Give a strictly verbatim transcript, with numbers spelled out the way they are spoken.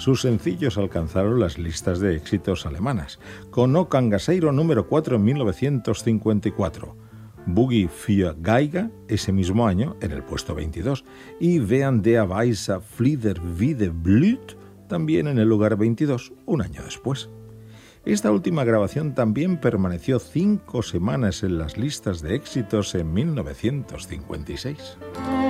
Sus sencillos alcanzaron las listas de éxitos alemanas, con O Cangaceiro número cuatro en mil novecientos cincuenta y cuatro, Boogie für Geiger ese mismo año en el puesto veintidós y Während der weiße Flieder wieder blüht también en el lugar veintidós, un año después. Esta última grabación también permaneció cinco semanas en las listas de éxitos en mil novecientos cincuenta y seis.